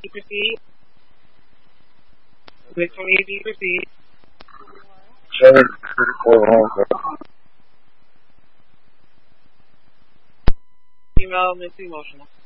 proceed. With 28B, proceed. 734 home. Female, mentally emotional.